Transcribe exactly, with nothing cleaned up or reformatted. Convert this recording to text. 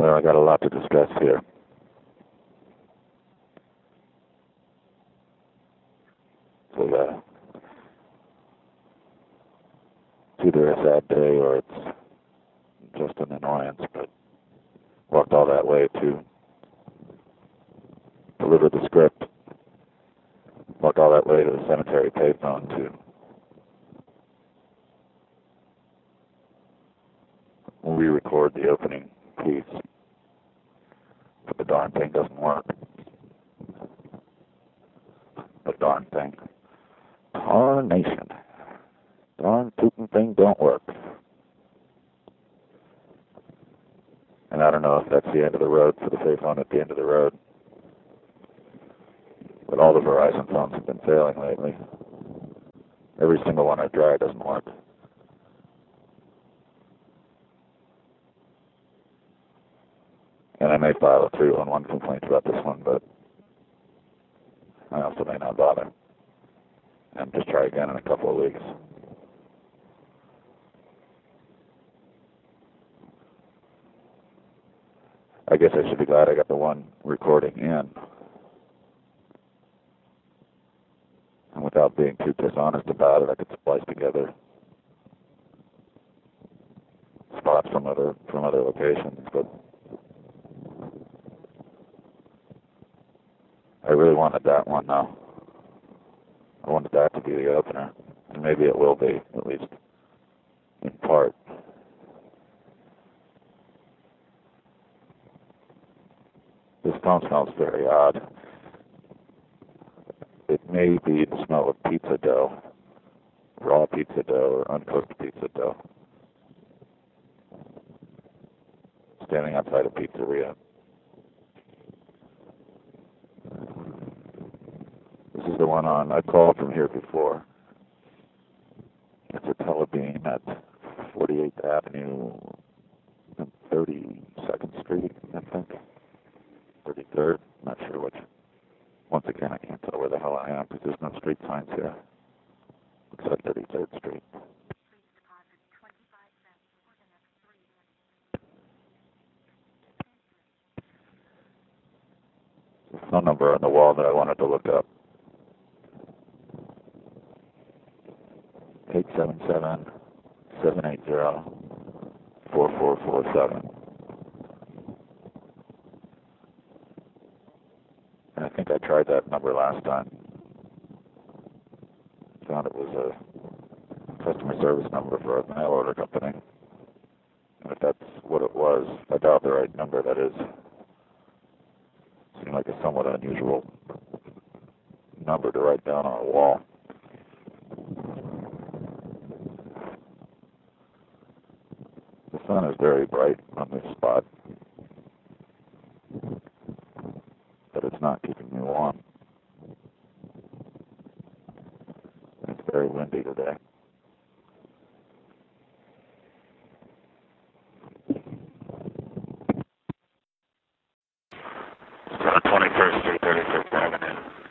Well, I got a lot to discuss here. So, uh, it's either a sad day or it's just an annoyance, but walked all that way to deliver the script. Walked all that way to the cemetery payphone to re-record the opening piece. But the darn thing doesn't work. The darn thing. Tarnation. Darn tootin' thing don't work. And I don't know if that's the end of the road for the payphone at the end of the road. But all the Verizon phones have been failing lately. Every single one I try doesn't work. And I may file a three one one complaint about this one, but I also may not bother. And just try again in a couple of weeks. I guess I should be glad I got the one recording in. And without being too dishonest about it, I could splice together spots from other from other locations, but I really wanted that one now. I wanted that to be the opener, and maybe it will be, at least in part. This phone smells very odd. It may be the smell of pizza dough, raw pizza dough or uncooked pizza dough. Standing outside a pizzeria. This is the one on, I called from here before. It's a Telebeam at forty-eighth Avenue and thirty-second Street, I think. thirty-third, not sure which. Once again, I can't tell where the hell I am because there's no street signs here. Looks like thirty-third Street. The phone number on the wall that I wanted to look up. eight seven seven, seven eight zero, four four four seven. And I think I tried that number last time. Found it was a customer service number for a mail order company. And if that's what it was, I dialed the right number, that is. Seemed like a somewhat unusual number to write down on a wall. The sun is very bright on this spot, but it's not keeping me warm. It's very windy today.